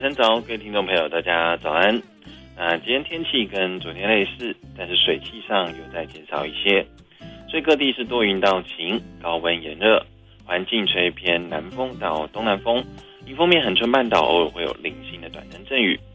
晨早，各位听众朋友，大家早安。今天天气跟昨天类似，但是水汽上有在减少一些，所以各地是多云到晴，高温炎热，环境吹偏南风到东南风，迎风面恒春半岛偶尔会有零星的短暂阵雨。